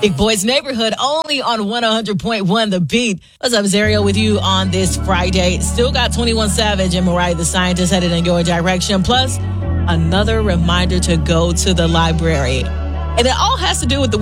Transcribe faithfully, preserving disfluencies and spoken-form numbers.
Big Boys Neighborhood, only on one hundred point one The Beat. What's up, Zario, with you on this Friday. Still got twenty-one Savage and Mariah the Scientist headed in your direction. Plus, another reminder to go to the library. And it all has to do with the